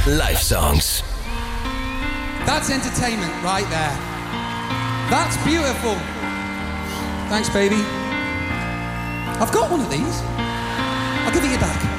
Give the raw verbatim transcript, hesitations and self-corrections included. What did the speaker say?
Live songs. That's entertainment right there. That's beautiful. Thanks, baby. I've got one of these. I'll give it you back.